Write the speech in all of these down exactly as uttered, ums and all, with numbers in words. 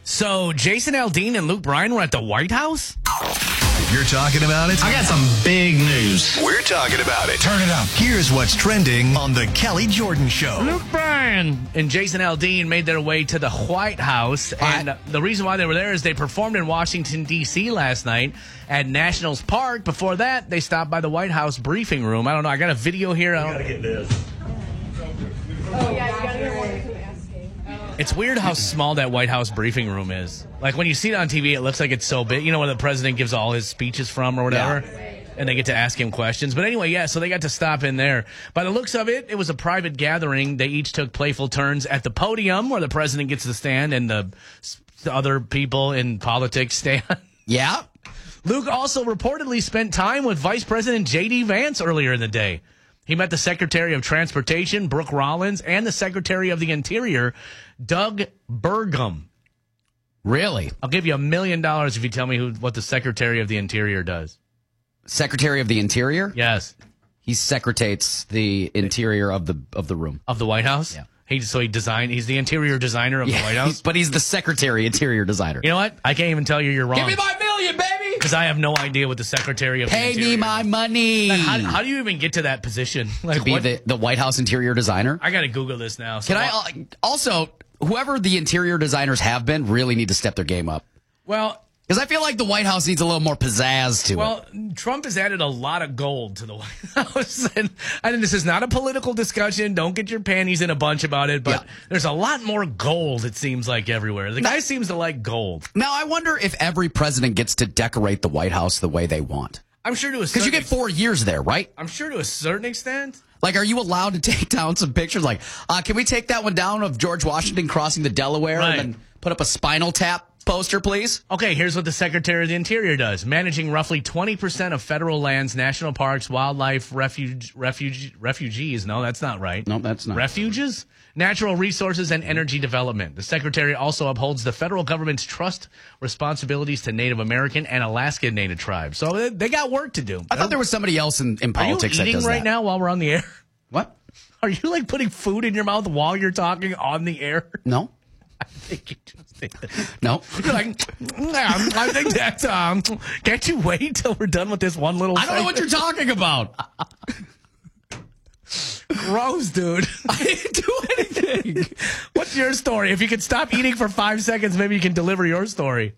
So Jason Aldean and Luke Bryan were at the White House? You're talking about it? I got some big news. We're talking about it. Turn it up. Here's what's trending on the Kelly Jordan Show. Luke Bryan and Jason Aldean made their way to the White House. And the reason why they were there is they performed in Washington, D C last night at Nationals Park. Before that, they stopped by the White House briefing room. I don't know. I got a video here. I don't gotta get this. Oh, yeah, you gotta hear what you're asking. It's weird how small that White House briefing room is. Like, when you see it on T V, it looks like it's so big. You know, where the president gives all his speeches from or whatever? Yeah. And they get to ask him questions. But anyway, yeah, so they got to stop in there. By the looks of it, it was a private gathering. They each took playful turns at the podium where the president gets to stand and the, the other people in politics stand. Yeah. Luke also reportedly spent time with Vice President J D. Vance earlier in the day. He met the Secretary of Transportation, Brooke Rollins, and the Secretary of the Interior, Doug Burgum. Really? I'll give you a million dollars if you tell me who what the Secretary of the Interior does. Secretary of the Interior? Yes. He secretates the interior of the of the room. Of the White House? Yeah. He, so he designed, he's the interior designer of yeah, the White House? But he's the Secretary, Interior Designer. You know what? I can't even tell you you're wrong. Give me my million, baby! Because I have no idea what the Secretary of Pay the Interior me my money! Like, how, how do you even get to that position? Like, to be what? the, the White House Interior Designer? I got to Google this now. So Can I uh, also, whoever the interior designers have been, really need to step their game up. Well, because I feel like the White House needs a little more pizzazz to well, it. Well, Trump has added a lot of gold to the White House. And I think this is not a political discussion. Don't get your panties in a bunch about it. But yeah. there's a lot more gold, it seems like, everywhere. The now, guy seems to like gold. Now, I wonder if every president gets to decorate the White House the way they want. I'm sure to a certain Because you get four years there, right? I'm sure to a certain extent. Like, are you allowed to take down some pictures? Like, uh, can we take that one down of George Washington crossing the Delaware right. and then put up a Spinal Tap poster, please? Okay, here's what the Secretary of the Interior does. Managing roughly twenty percent of federal lands, national parks, wildlife, refuge, refuge, refugees. No, that's not right. No, that's not. Refuges, natural resources, and energy development. The Secretary also upholds the federal government's trust responsibilities to Native American and Alaskan Native tribes. So they, they got work to do. I thought there was somebody else in, in politics Are you that eating does right that. now while we're on the air? What? Are you, like, putting food in your mouth while you're talking on the air? No. I think you just did. No. You're like, mm, I think that, um, can't you wait till we're done with this one little I don't know what you're talking about. Gross, dude. I didn't do anything. What's your story? If you could stop eating for five seconds, maybe you can deliver your story.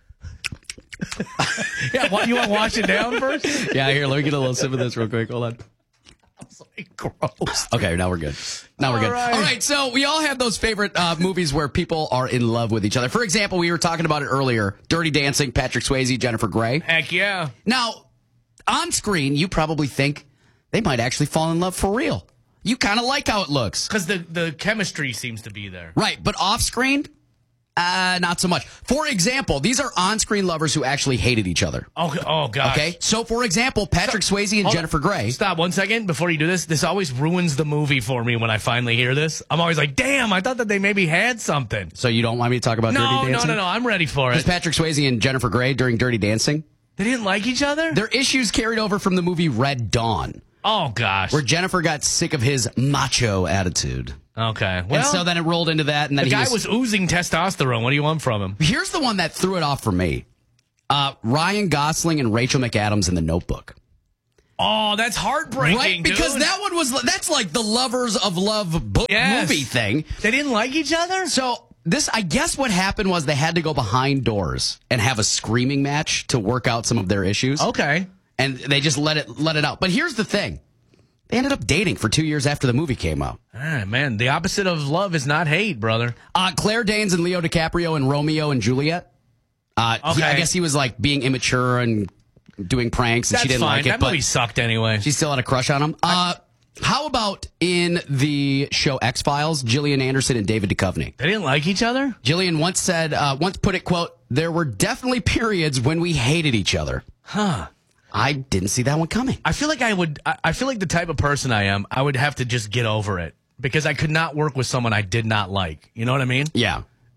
Yeah, what, you want to wash it down first? Yeah, here, let me get a little sip of this real quick. Hold on. Like, gross. Okay, now we're good. Now All we're good. right. All right, so we all have those favorite uh, movies where people are in love with each other. For example, we were talking about it earlier. Dirty Dancing, Patrick Swayze, Jennifer Grey. Heck yeah. Now, on screen, you probably think they might actually fall in love for real. You kind of like how it looks. Because the, the chemistry seems to be there. Right, but off screen, uh, not so much. For example, these are on-screen lovers who actually hated each other. Oh, oh gosh. Okay, so for example, Patrick So, Swayze and hold Jennifer on. Grey. Stop one second before you do this. This always ruins the movie for me when I finally hear this. I'm always like, damn, I thought that they maybe had something. So you don't want me to talk about No, Dirty no, Dancing? no, no. I'm ready for Because it. Patrick Swayze and Jennifer Grey during Dirty Dancing, They didn't like each other? their issues carried over from the movie Red Dawn, Oh, gosh. where Jennifer got sick of his macho attitude. Okay. Well, and so then it rolled into that. And then the he guy was, was oozing testosterone. What do you want from him? Here's the one that threw it off for me. Uh, Ryan Gosling and Rachel McAdams in The Notebook. Oh, that's heartbreaking, Right? Because dude. that one was, that's like the Lovers of Love book Yes. movie thing. They didn't like each other? So this, I guess what happened was they had to go behind doors and have a screaming match to work out some of their issues. Okay. And they just let it, let it out. But here's the thing. They ended up dating for two years after the movie came out. Ah, man, the opposite of love is not hate, brother. Uh, Claire Danes and Leo DiCaprio in Romeo and Juliet. Uh, he- Okay. I guess he was like being immature and doing pranks, and That's she didn't fine. like it. That but movie sucked anyway. she still had a crush on him. Uh, how about in the show X Files, Gillian Anderson and David Duchovny? They didn't like each other? Gillian once said, uh, once put it, quote, "There were definitely periods when we hated each other." Huh. I didn't see that one coming. I feel like I would, I I feel like the type of person I am, I would have to just get over it because I could not work with someone I did not like. You know what I mean? Yeah.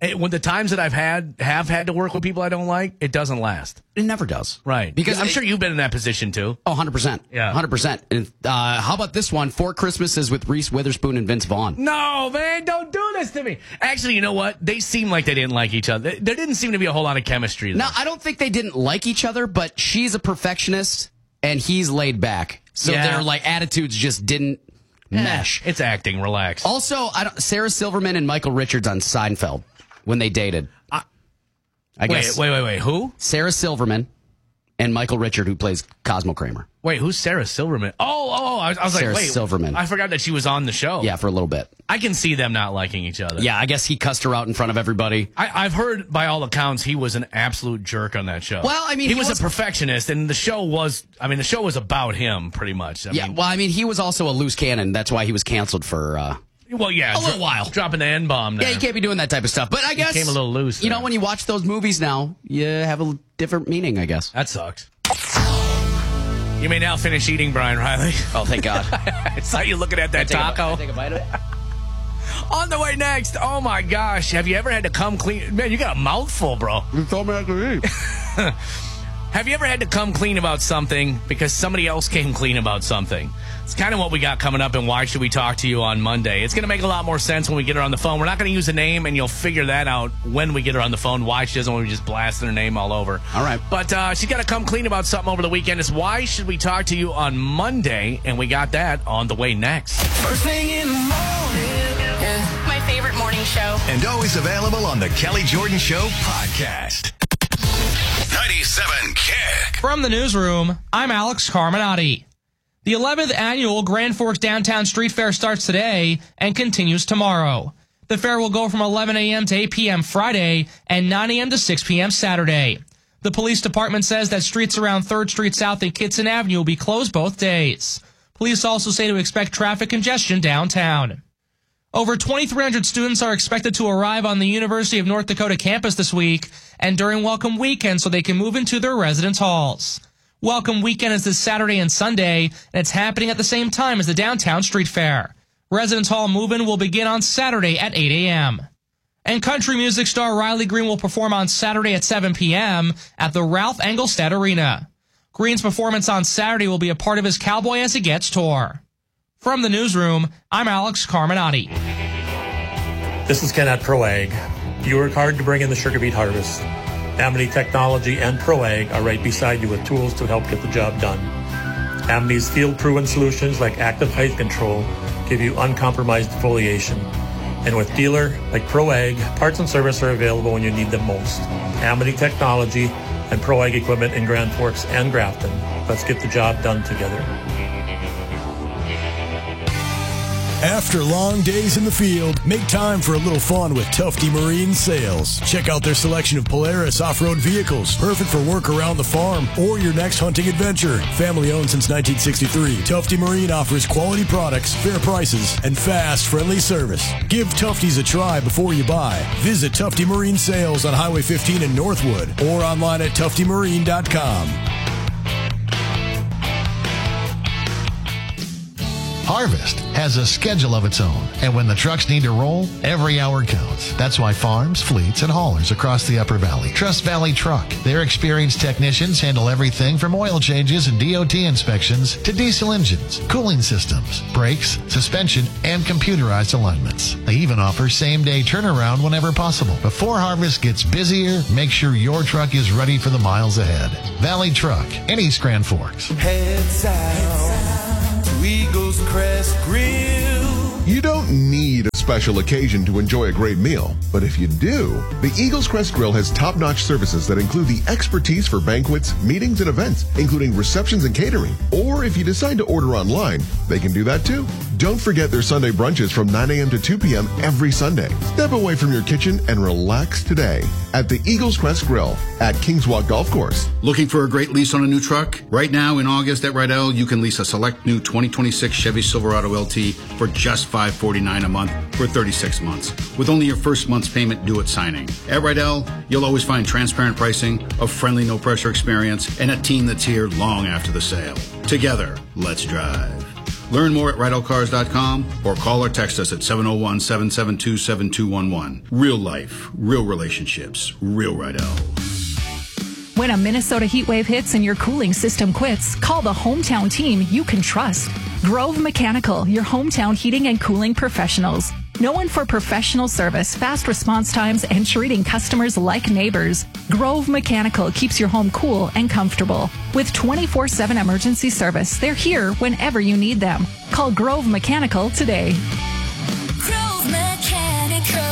it, when the times that I've had have had to work with people I don't like, it doesn't last. It never does. Right. Because I'm it, sure you've been in that position too. Oh, one hundred percent. Yeah. one hundred percent. And, uh, how about this one? Four Christmases with Reese Witherspoon and Vince Vaughn. No, man, don't do this to me. Actually, you know what? They seem like they didn't like each other. There didn't seem to be a whole lot of chemistry there. Now, I don't think they didn't like each other, but she's a perfectionist and he's laid back. So Yeah. their like attitudes just didn't mesh. It's acting. Relax. Also, I don't, Sarah Silverman and Michael Richards on Seinfeld when they dated. I, I wait, guess wait, wait, wait. Who? Sarah Silverman and Michael Richard, who plays Cosmo Kramer. Wait, who's Sarah Silverman? Oh, oh, oh I was, I was Sarah like, wait. Silverman. I forgot that she was on the show. Yeah, for a little bit. I can see them not liking each other. Yeah, I guess he cussed her out in front of everybody. I, I've heard by all accounts he was an absolute jerk on that show. Well, I mean, he, he was, was- a perfectionist, and the show was. I mean, the show was about him pretty much. I Yeah, mean, well, I mean, he was also a loose cannon. That's why he was canceled for. Uh, well, yeah, a little while. dropping the N bomb. yeah, you can't be doing that type of stuff. But I guess came a little loose You there. know, when you watch those movies now, you have a different meaning, I guess. That sucks. You may now finish eating, Brian Riley. Oh, thank God. I saw you looking at that Take a- taco. take a bite of it. On the way next, oh my gosh, have you ever had to come clean? Man, you got a mouthful, bro. You told me I could eat. Have you ever had to come clean about something because somebody else came clean about something? It's kind of what we got coming up, and why should we talk to you on Monday? It's going to make a lot more sense when we get her on the phone. We're not going to use a name, and you'll figure that out when we get her on the phone, why she doesn't want to just blasting her name all over. All right. But uh, she's got to come clean about something over the weekend. It's why should we talk to you on Monday, and we got that on the way next. First thing in the morning. Yeah. My favorite morning show. And always available on the Kelly Jordan Show podcast. ninety-seven Kick. From the newsroom, I'm Alex Carminati. The eleventh annual Grand Forks Downtown Street Fair starts today and continues tomorrow. The fair will go from eleven a.m. to eight p.m. Friday and nine a.m. to six p.m. Saturday. The police department says that streets around third Street South and Kitson Avenue will be closed both days. Police also say to expect traffic congestion downtown. Over twenty-three hundred students are expected to arrive on the University of North Dakota campus this week and during Welcome Weekend so they can move into their residence halls. Welcome Weekend is this Saturday and Sunday, and it's happening at the same time as the Downtown Street Fair. Residence Hall move-in will begin on Saturday at eight a.m. And country music star Riley Green will perform on Saturday at seven p.m. at the Ralph Engelstad Arena. Green's performance on Saturday will be a part of his Cowboy As It Gets tour. From the newsroom, I'm Alex Carminati. This is Ken at ProAg. You work hard to bring in the sugar beet harvest. Amity Technology and ProAg are right beside you with tools to help get the job done. Amity's field-proven solutions like active height control give you uncompromised foliation. And with dealer like ProAg, parts and service are available when you need them most. Amity Technology and ProAg equipment in Grand Forks and Grafton. Let's get the job done together. After long days in the field, make time for a little fun with Tufty Marine Sales. Check out their selection of Polaris off-road vehicles, perfect for work around the farm or your next hunting adventure. Family owned since nineteen sixty-three, Tufty Marine offers quality products, fair prices, and fast, friendly service. Give Tufty's a try before you buy. Visit Tufty Marine Sales on Highway fifteen in Northwood or online at tufty marine dot com. Harvest has a schedule of its own, and when the trucks need to roll, every hour counts. That's why farms, fleets, and haulers across the Upper Valley trust Valley Truck. Their experienced technicians handle everything from oil changes and D O T inspections to diesel engines, cooling systems, brakes, suspension, and computerized alignments. They even offer same-day turnaround whenever possible. Before harvest gets busier, make sure your truck is ready for the miles ahead. Valley Truck in East Grand Forks. Heads out to Eagles Crest Grill. You don't need a special occasion to enjoy a great meal, but if you do, the Eagles Crest Grill has top-notch services that include the expertise for banquets, meetings, and events, including receptions and catering. Or if you decide to order online, they can do that too. Don't forget their Sunday brunches from nine a.m. to two p.m. every Sunday. Step away from your kitchen and relax today at the Eagles Crest Grill at Kings Walk Golf Course. Looking for a great lease on a new truck? Right now in August at Rydell, you can lease a select new twenty twenty-six Chevy Silverado L T for just five hundred forty-nine dollars a month for thirty-six months, with only your first month's payment due at signing. At Rydell, you'll always find transparent pricing, a friendly no-pressure experience, and a team that's here long after the sale. Together, let's drive. Learn more at Rydell Cars dot com or call or text us at seven oh one, seven seven two, seven two one one. Real life, real relationships, real Rydell. When a Minnesota heat wave hits and your cooling system quits, call the hometown team you can trust. Grove Mechanical, your hometown heating and cooling professionals. Known for professional service, fast response times, and treating customers like neighbors, Grove Mechanical keeps your home cool and comfortable. With twenty-four seven emergency service, they're here whenever you need them. Call Grove Mechanical today. Grove Mechanical.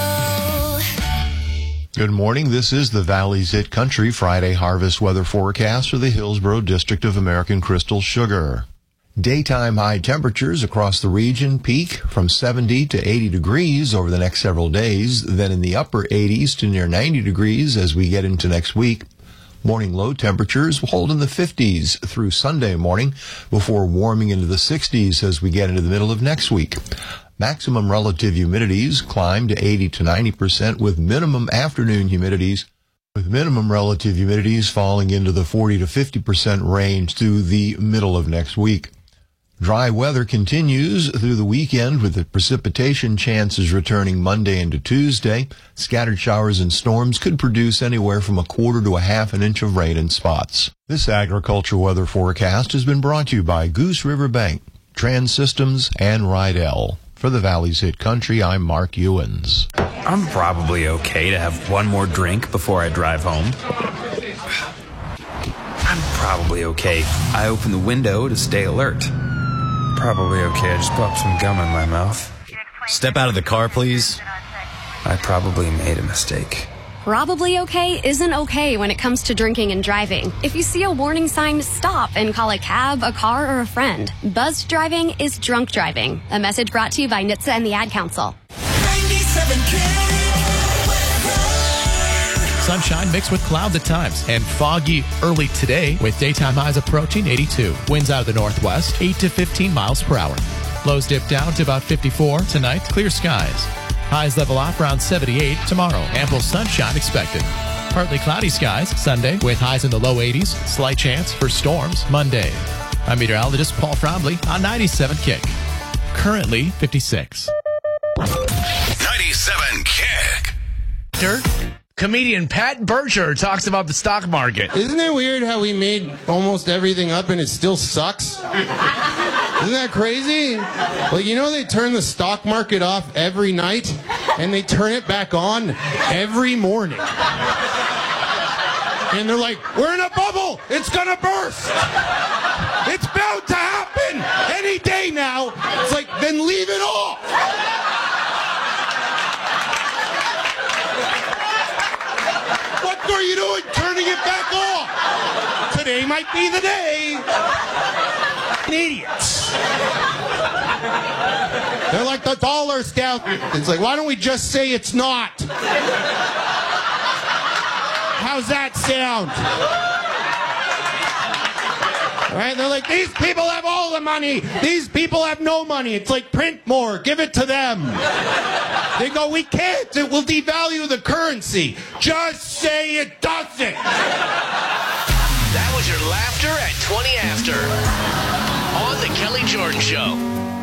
Good morning. This is the Valley's Hit Country Friday harvest weather forecast for the Hillsborough District of American Crystal Sugar. Daytime high temperatures across the region peak from seventy to eighty degrees over the next several days, then in the upper eighties to near ninety degrees as we get into next week. Morning low temperatures will hold in the fifties through Sunday morning before warming into the sixties as we get into the middle of next week. Maximum relative humidities climb to eighty to ninety percent with minimum afternoon humidities with minimum relative humidities falling into the forty to fifty percent range through the middle of next week. Dry weather continues through the weekend with the precipitation chances returning Monday into Tuesday. Scattered showers and storms could produce anywhere from a quarter to a half an inch of rain in spots. This agriculture weather forecast has been brought to you by Goose River Bank, Trans Systems, and Rydell. For the Valley's Hit Country, I'm Mark Ewens. I'm probably okay to have one more drink before I drive home. I'm probably okay. I open the window to stay alert. Probably okay. I just popped some gum in my mouth. Step out of the car, please. I probably made a mistake. Probably okay isn't okay when it comes to drinking and driving. If you see a warning sign, stop and call a cab, a car, or a friend. Buzzed driving is drunk driving. A message brought to you by N H T S A and the Ad Council. ninety-seven Sunshine mixed with clouds at times and foggy early today with daytime highs approaching eighty-two. Winds out of the northwest, eight to fifteen miles per hour. Lows dip down to about fifty-four. Tonight, clear skies. Highs level off around seventy-eight. Tomorrow, ample sunshine expected. Partly cloudy skies Sunday with highs in the low eighties. Slight chance for storms Monday. I'm meteorologist Paul Frombley on ninety-seven Kick. Currently fifty-six. ninety-seven Kick. Comedian Pat Bircher talks about the stock market. Isn't it weird how we made almost everything up and it still sucks? Isn't that crazy? Like, you know, they turn the stock market off every night and they turn it back on every morning. And they're like, we're in a bubble. It's going to burst. It's bound to happen any day now. It's like, then leave it off. What are you doing turning it back off? Today might be the day. Idiots. They're like the dollar's down. It's like, why don't we just say it's not? How's that sound? Right? They're like, these people have all the money. These people have no money. It's like, print more. Give it to them. They go, we can't. It will devalue the currency. Just say it doesn't. That was your laughter at twenty after on the Kelly Jordan Show.